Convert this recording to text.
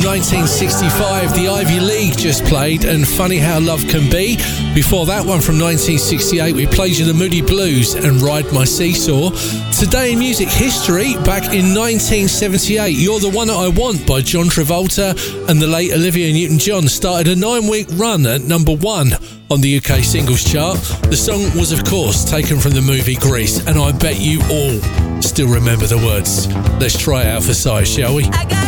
1965, the Ivy League just played, and Funny How Love Can Be. Before that one from 1968, we played you the Moody Blues and Ride My Seesaw. Today in music history, back in 1978, You're the One That I Want by John Travolta and the late Olivia Newton-John started a 9-week run at number 1 on the UK singles chart. The song was, of course, taken from the movie Grease, and I bet you all still remember the words. Let's try it out for size, shall we?